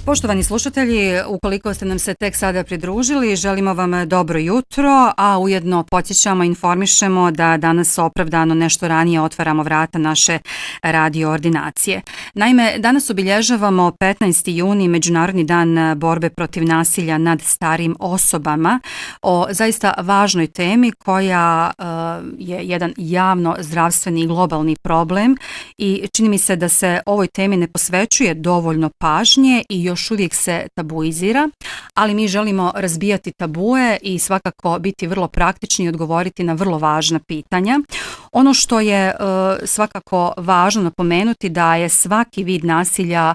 Poštovani slušatelji, ukoliko ste nam se tek sada pridružili, želimo vam dobro jutro, a ujedno podsjećamo, informišemo da danas opravdano nešto ranije otvaramo vrata naše radio ordinacije. Naime, danas obilježavamo 15. juni, Međunarodni dan borbe protiv nasilja nad starijim osobama, o zaista važnoj temi koja je jedan javno zdravstveni i globalni problem i čini mi se da se ovoj temi ne posvećuje dovoljno pažnje i još uvijek se tabuizira, ali mi želimo razbijati tabue i svakako biti vrlo praktični i odgovoriti na vrlo važna pitanja. Ono što je svakako važno napomenuti da je svaki vid nasilja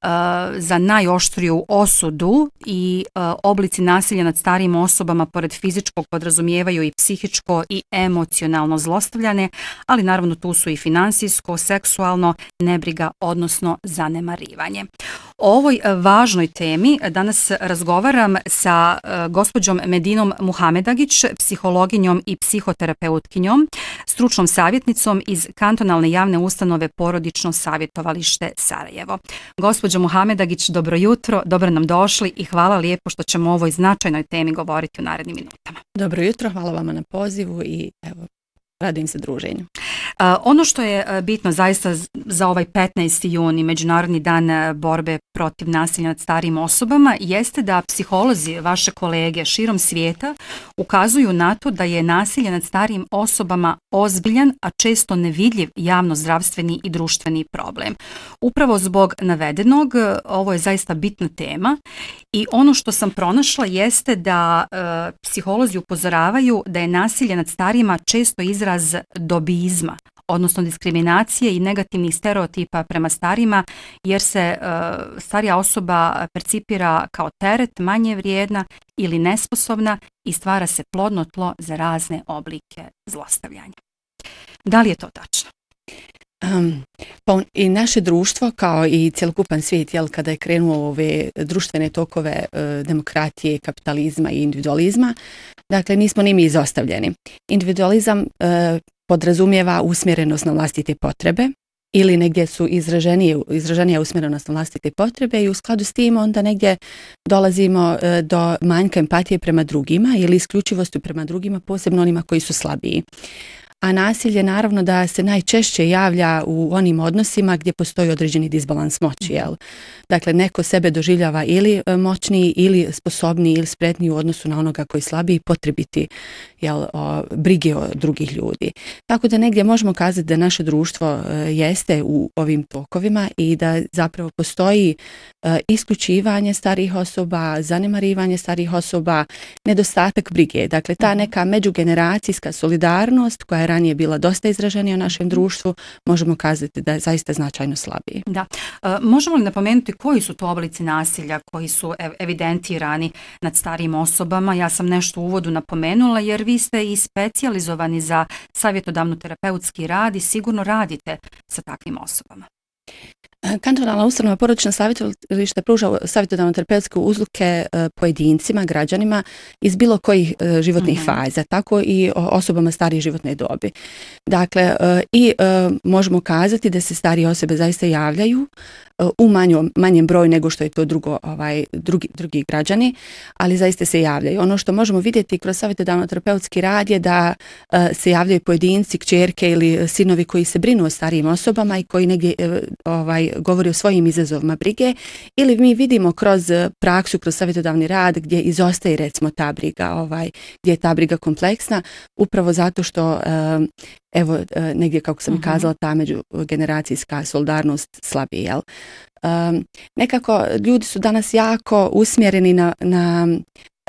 za najoštriju osudu i oblici nasilja nad starijim osobama pored fizičkog podrazumijevaju i psihičko i emocionalno zlostavljanje, ali naravno tu su i finansijsko, seksualno, nebriga, odnosno zanemarivanje. O ovoj važnoj temi danas razgovaram sa gospođom Medinom Muhamedagić, psihologinjom i psihoterapeutkinjom, stručnom savjetnicom iz kantonalne javne ustanove Porodično savjetovalište Sarajevo. Gospođo Muhamedagić, dobro jutro, dobro nam došli i hvala lijepo što ćemo o ovoj značajnoj temi govoriti u narednim minutama. Dobro jutro, hvala vama na pozivu i evo, radujem se druženju. Ono što je bitno zaista za ovaj 15. juni, Međunarodni dan borbe protiv nasilja nad starijim osobama, jeste da psiholozi, vaše kolege širom svijeta, ukazuju na to da je nasilje nad starijim osobama ozbiljan, a često nevidljiv javnozdravstveni i društveni problem. Upravo zbog navedenog, ovo je zaista bitna tema i ono što sam pronašla jeste da psiholozi upozoravaju da je nasilje nad starijima često izraz dobizma, odnosno diskriminacije i negativnih stereotipa prema starima, jer se starija osoba percipira kao teret, manje vrijedna ili nesposobna i stvara se plodno tlo za razne oblike zlostavljanja. Da li je to tačno? Pa i naše društvo kao i cjelokupan svijet, kada je krenuo ove društvene tokove demokratije, kapitalizma i individualizma, dakle nismo ni mi izostavljeni. Individualizam podrazumijeva usmjerenost na vlastite potrebe ili negdje su izraženija usmjerenost na vlastite potrebe i u skladu s tim onda negdje dolazimo do manjka empatije prema drugima ili isključivosti prema drugima, posebno onima koji su slabiji. A nasilje naravno da se najčešće javlja u onim odnosima gdje postoji određeni disbalans moći. Jel? Dakle, neko sebe doživljava ili moćniji ili sposobniji ili spretniji u odnosu na onoga koji je slabiji, potrebiti brige o drugih ljudi. Tako da negdje možemo kazati da naše društvo jeste u ovim tokovima i da zapravo postoji isključivanje starijih osoba, zanemarivanje starijih osoba, nedostatak brige. Dakle, ta neka međugeneracijska solidarnost koja je ranije bila dosta izraženija u našem društvu, možemo kazati da je zaista značajno slabiji. Da. Možemo li napomenuti koji su to oblici nasilja koji su evidentirani nad starijim osobama? Ja sam nešto u uvodu napomenula jer vi ste i specijalizovani za savjetodavno terapeutski rad i sigurno radite sa takvim osobama. Kantonalna ustanova Porodično savjetovalište pruža savjetodavno terapeutske usluge pojedincima, građanima iz bilo kojih životnih faza, tako i osobama starije životne dobi. Dakle, možemo kazati da se starije osobe zaista javljaju u manjem broju nego što je to drugi građani, ali zaista se javljaju. Ono što možemo vidjeti kroz savjetodavno terapeutski rad je da se javljaju pojedinci, kćerke ili sinovi koji se brinu o starijim osobama i koji negdje govori o svojim izazovima brige, ili mi vidimo kroz praksu, kroz savjetodavni rad gdje izostaje recimo ta briga, gdje je ta briga kompleksna, upravo zato što negdje, kako sam kazala, ta međugeneracijska solidarnost slabije. Nekako ljudi su danas jako usmjereni na